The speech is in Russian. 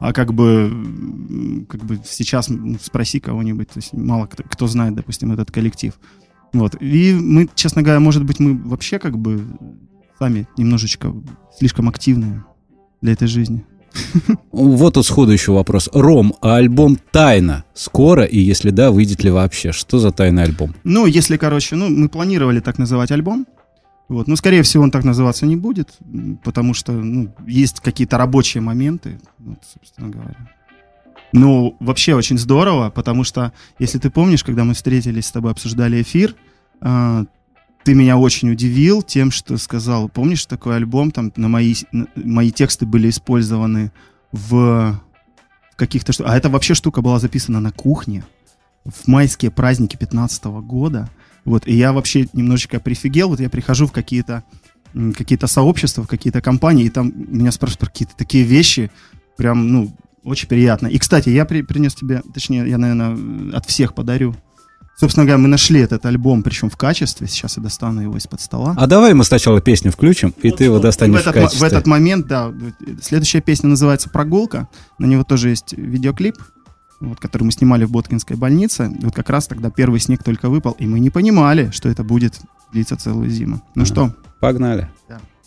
А как бы сейчас спроси кого-нибудь, то есть мало кто знает, допустим, этот коллектив. Вот. И мы, честно говоря, может быть, мы вообще как бы сами немножечко слишком активные для этой жизни. Вот тут сходу еще вопрос. Ром, а альбом «Тайна» скоро? И если да, выйдет ли вообще? Что за тайный альбом? Ну, если, мы планировали так называть альбом. Вот. Но, скорее всего, он так называться не будет, потому что, есть какие-то рабочие моменты, вот, собственно говоря. Но вообще очень здорово, потому что, если ты помнишь, когда мы встретились с тобой, обсуждали эфир, ты меня очень удивил тем, что сказал, помнишь такой альбом, там мои тексты были использованы в каких-то... А это вообще штука была записана на кухне в майские праздники 2015 года. Вот, и я вообще немножечко прифигел. Вот я прихожу в какие-то сообщества, в какие-то компании, и там меня спрашивают про какие-то такие вещи. Прям, очень приятно. И, кстати, я принес тебе, точнее, я, наверное, от всех подарю. Собственно говоря, мы нашли этот альбом, причем в качестве. Сейчас я достану его из-под стола. А давай мы сначала песню включим, и вот ты его достанешь в качестве. В этот момент, да. Следующая песня называется «Прогулка». На него тоже есть видеоклип, вот, который мы снимали в Боткинской больнице. Вот как раз тогда первый снег только выпал, и мы не понимали, что это будет длиться целую зиму. Ну что? Погнали. Да.